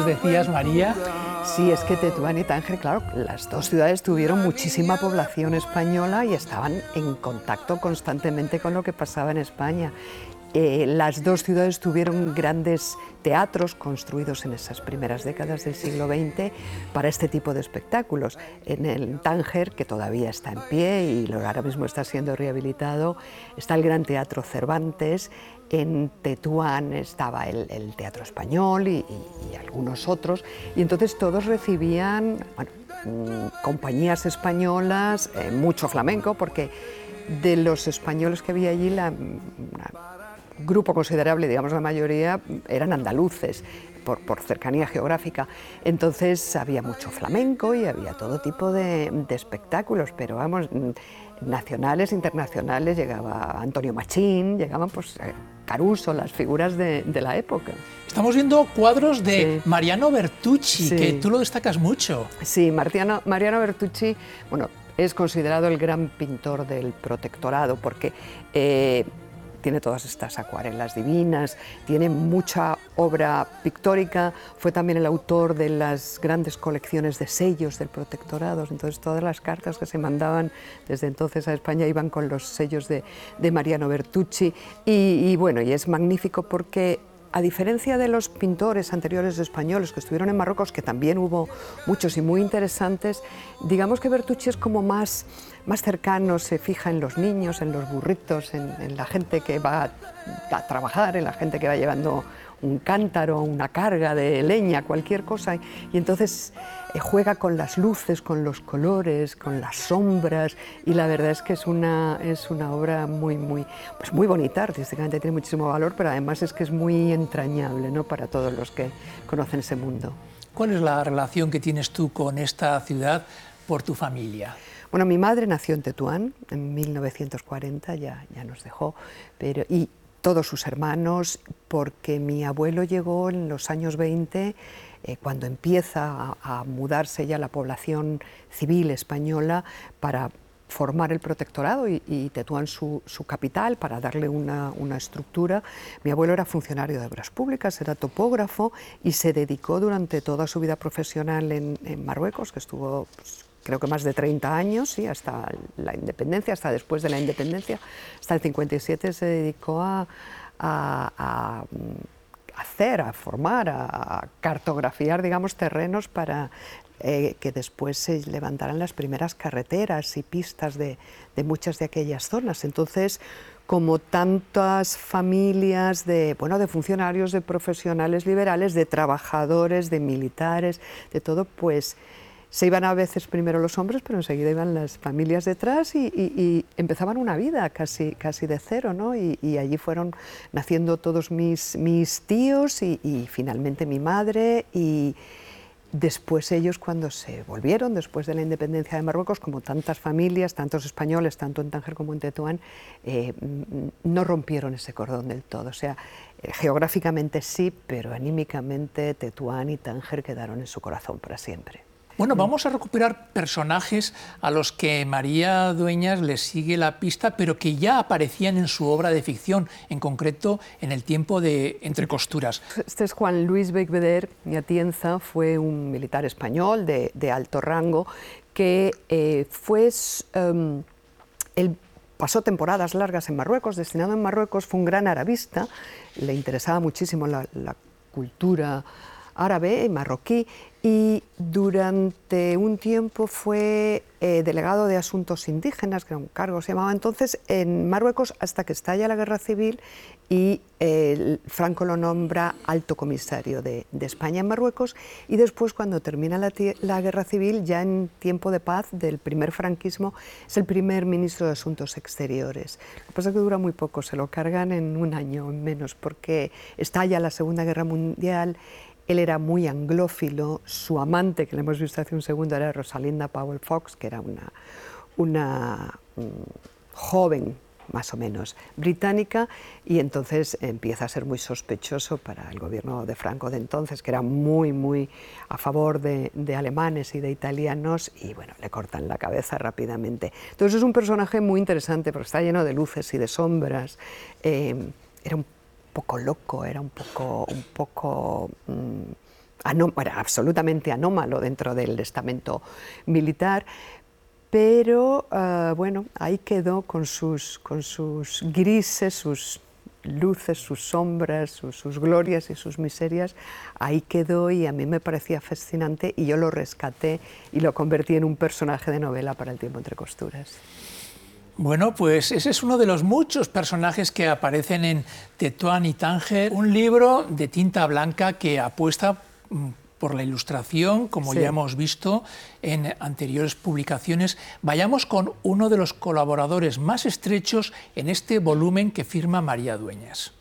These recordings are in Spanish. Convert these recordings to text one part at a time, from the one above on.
Decías, María. Sí, es que Tetuán y Tánger, claro, las dos ciudades tuvieron muchísima población española y estaban en contacto constantemente con lo que pasaba en España. Las dos ciudades tuvieron grandes teatros construidos en esas primeras décadas del siglo XX para este tipo de espectáculos. En el Tánger, que todavía está en pie y ahora mismo está siendo rehabilitado, está el Gran Teatro Cervantes. En Tetuán estaba el Teatro Español y algunos otros, y entonces todos recibían compañías españolas, mucho flamenco, porque de los españoles que había allí, un grupo considerable, digamos la mayoría, eran andaluces, por cercanía geográfica. Entonces había mucho flamenco y había todo tipo de espectáculos, pero vamos, nacionales, internacionales, llegaba Antonio Machín, llegaban pues Caruso, las figuras de la época. Estamos viendo cuadros de Mariano Bertucci, sí, que tú lo destacas mucho. Sí, Mariano Bertucci, bueno, es considerado el gran pintor del protectorado, porque tiene todas estas acuarelas divinas, tiene mucha obra pictórica, fue también el autor de las grandes colecciones de sellos del protectorado, entonces todas las cartas que se mandaban desde entonces a España iban con los sellos de Mariano Bertucci, y bueno, y es magnífico porque, a diferencia de los pintores anteriores españoles que estuvieron en Marruecos, que también hubo muchos y muy interesantes, digamos que Bertucci es como más cercano, se fija en los niños, en los burritos, en la gente que va a trabajar, en la gente que va llevando un cántaro, una carga de leña, cualquier cosa, y entonces juega con las luces, con los colores, con las sombras, y la verdad es que es una obra muy bonita, artísticamente tiene muchísimo valor, pero además es que es muy entrañable, ¿no?, para todos los que conocen ese mundo. ¿Cuál es la relación que tienes tú con esta ciudad por tu familia? Bueno, mi madre nació en Tetuán en 1940, ya nos dejó, y todos sus hermanos, porque mi abuelo llegó en los años 20, cuando empieza a mudarse ya la población civil española para formar el protectorado y Tetuán su capital, para darle una estructura. Mi abuelo era funcionario de obras públicas, era topógrafo y se dedicó durante toda su vida profesional en Marruecos, que estuvo creo que más de 30 años, sí, hasta la independencia, hasta después de la independencia, hasta el 57 se dedicó a formar, a cartografiar, digamos, terrenos para que después se levantaran las primeras carreteras y pistas de muchas de aquellas zonas. Entonces, como tantas familias de funcionarios, de profesionales liberales, de trabajadores, de militares, de todo, pues se iban a veces primero los hombres, pero enseguida iban las familias detrás y empezaban una vida casi de cero, ¿no? Y allí fueron naciendo todos mis tíos y finalmente mi madre, y después ellos, cuando se volvieron, después de la independencia de Marruecos, como tantas familias, tantos españoles, tanto en Tánger como en Tetuán, no rompieron ese cordón del todo. O sea, geográficamente sí, pero anímicamente Tetuán y Tánger quedaron en su corazón para siempre. Bueno, vamos a recuperar personajes a los que María Dueñas les sigue la pista, pero que ya aparecían en su obra de ficción, en concreto en El tiempo de Entre costuras. Este es Juan Luis Becbeder y Atienza, fue un militar español de alto rango que él pasó temporadas largas en Marruecos, destinado en Marruecos, fue un gran arabista, le interesaba muchísimo la cultura árabe y marroquí, y durante un tiempo fue delegado de Asuntos Indígenas, que era un cargo, se llamaba entonces, en Marruecos, hasta que estalla la Guerra Civil y Franco lo nombra alto comisario de España en Marruecos, y después, cuando termina la Guerra Civil, ya en tiempo de paz del primer franquismo, es el primer ministro de Asuntos Exteriores. Lo que pasa es que dura muy poco, se lo cargan en un año o menos, porque estalla la Segunda Guerra Mundial. Él era muy anglófilo, su amante, que le hemos visto hace un segundo, era Rosalinda Powell Fox, que era una joven, más o menos, británica, y entonces empieza a ser muy sospechoso para el gobierno de Franco de entonces, que era muy a favor de alemanes y de italianos, y bueno, le cortan la cabeza rápidamente. Entonces es un personaje muy interesante, porque está lleno de luces y de sombras. Era un poco loco, era un poco Era absolutamente anómalo dentro del estamento militar, pero bueno, ahí quedó con sus grises, sus luces, sus sombras, sus glorias y sus miserias, ahí quedó y a mí me parecía fascinante y yo lo rescaté y lo convertí en un personaje de novela para El tiempo entre costuras. Bueno, pues ese es uno de los muchos personajes que aparecen en Tetuán y Tánger, un libro de tinta blanca que apuesta por la ilustración, como ya hemos visto en anteriores publicaciones. Vayamos con uno de los colaboradores más estrechos en este volumen que firma María Dueñas.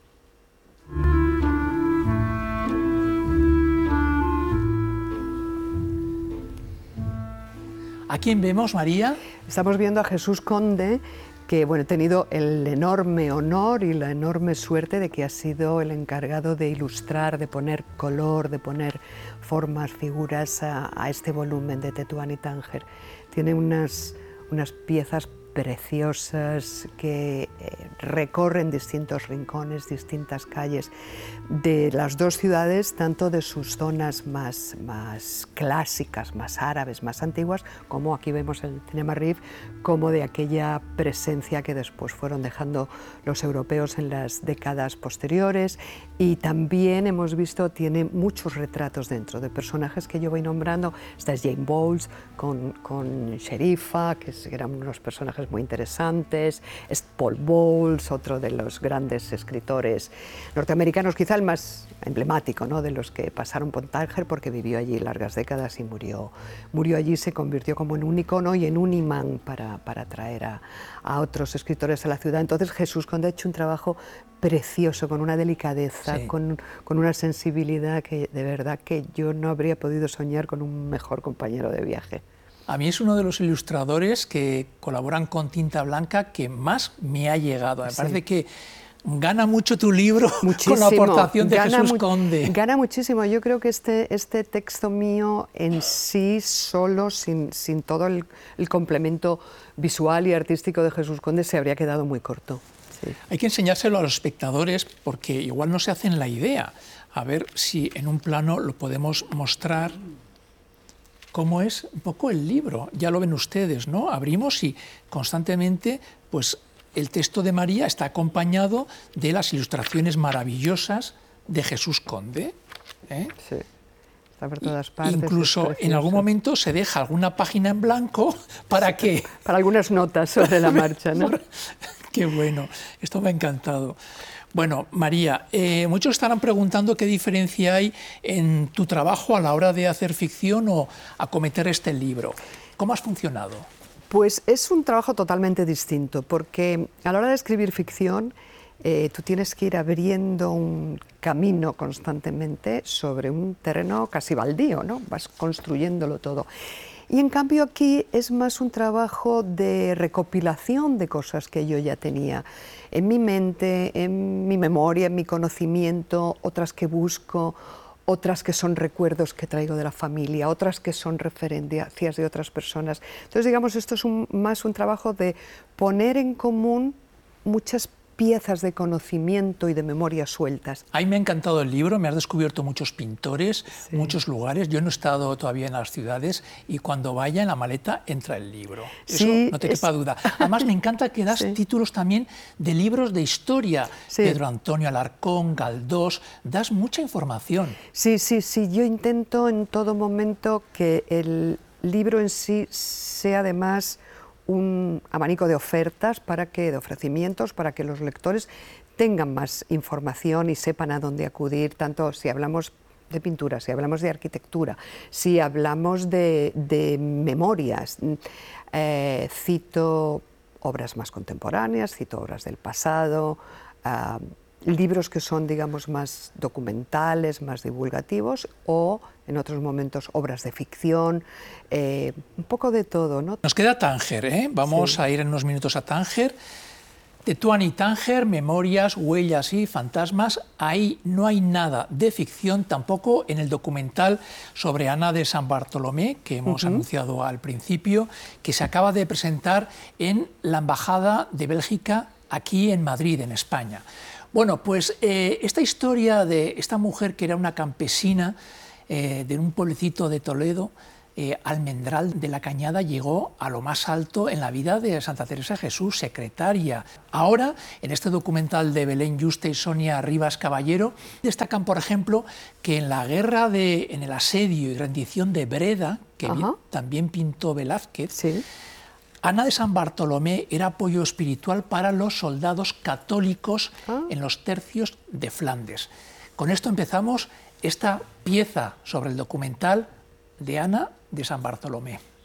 ¿A quién vemos, María? Estamos viendo a Jesús Conde, que bueno, he tenido el enorme honor y la enorme suerte de que ha sido el encargado de ilustrar, de poner color, de poner formas, figuras a este volumen de Tetuán y Tánger. Tiene unas piezas preciosas que recorren distintos rincones, distintas calles de las dos ciudades, tanto de sus zonas más clásicas, más árabes, más antiguas, como aquí vemos el Cinema Rif, como de aquella presencia que después fueron dejando los europeos en las décadas posteriores. Y también hemos visto, tiene muchos retratos dentro de personajes que yo voy nombrando. Esta es Jane Bowles con Sherifa, que eran unos personajes muy interesantes. Es Paul Bowles, otro de los grandes escritores norteamericanos, quizá el más emblemático, ¿no?, de los que pasaron por Tánger, porque vivió allí largas décadas y murió allí, se convirtió como en un icono y en un imán para atraer a otros escritores a la ciudad. Entonces Jesús Conde ha hecho un trabajo precioso, con una delicadeza, sí, con una sensibilidad que de verdad que yo no habría podido soñar con un mejor compañero de viaje. A mí es uno de los ilustradores que colaboran con tinta blanca que más me ha llegado. Me parece que gana mucho tu libro con la aportación de Jesús Conde. Gana muchísimo. Yo creo que este texto mío en sí, solo, sin todo el complemento visual y artístico de Jesús Conde, se habría quedado muy corto. Sí. Hay que enseñárselo a los espectadores porque igual no se hacen la idea. A ver si en un plano lo podemos mostrar cómo es un poco el libro. Ya lo ven ustedes, ¿no? Abrimos y constantemente, pues, el texto de María está acompañado de las ilustraciones maravillosas de Jesús Conde. Sí, está por todas partes. Incluso en algún momento se deja alguna página en blanco para que... Para algunas notas sobre la marcha, ¿no? Qué bueno, esto me ha encantado. Bueno, María, muchos estarán preguntando qué diferencia hay en tu trabajo a la hora de hacer ficción o acometer este libro. ¿Cómo has funcionado? Pues es un trabajo totalmente distinto, porque a la hora de escribir ficción tú tienes que ir abriendo un camino constantemente sobre un terreno casi baldío, ¿no? Vas construyéndolo todo. Y en cambio aquí es más un trabajo de recopilación de cosas que yo ya tenía en mi mente, en mi memoria, en mi conocimiento, otras que busco, otras que son recuerdos que traigo de la familia, otras que son referencias de otras personas. Entonces, digamos, esto es más un trabajo de poner en común muchas piezas de conocimiento y de memoria sueltas. A mí me ha encantado el libro, me has descubierto muchos pintores, sí, muchos lugares. Yo no he estado todavía en las ciudades y cuando vaya en la maleta entra el libro. Eso sí, no te quepa duda. Además me encanta que das títulos también de libros de historia. Sí. Pedro Antonio Alarcón, Galdós, das mucha información. Sí, yo intento en todo momento que el libro en sí sea además un abanico de ofertas, de ofrecimientos, para que los lectores tengan más información y sepan a dónde acudir, tanto si hablamos de pintura, si hablamos de arquitectura, si hablamos de memorias. Cito obras más contemporáneas, cito obras del pasado, libros que son, digamos, más documentales, más divulgativos, o en otros momentos obras de ficción, un poco de todo, ¿no? Nos queda Tánger, ¿eh? Vamos a ir en unos minutos a Tánger. Tetuán y Tánger, memorias, huellas y fantasmas. Ahí no hay nada de ficción, tampoco en el documental sobre Ana de San Bartolomé, que hemos anunciado al principio, que se acaba de presentar en la Embajada de Bélgica aquí en Madrid, en España. Bueno, pues esta historia de esta mujer que era una campesina de un pueblecito de Toledo, Almendral de la Cañada, llegó a lo más alto en la vida de Santa Teresa de Jesús, secretaria. Ahora, en este documental de Belén Yuste y Sonia Rivas Caballero, destacan, por ejemplo, que en la guerra en el asedio y rendición de Breda, que también pintó Velázquez, sí, Ana de San Bartolomé era apoyo espiritual para los soldados católicos en los tercios de Flandes. Con esto empezamos esta pieza sobre el documental de Ana de San Bartolomé.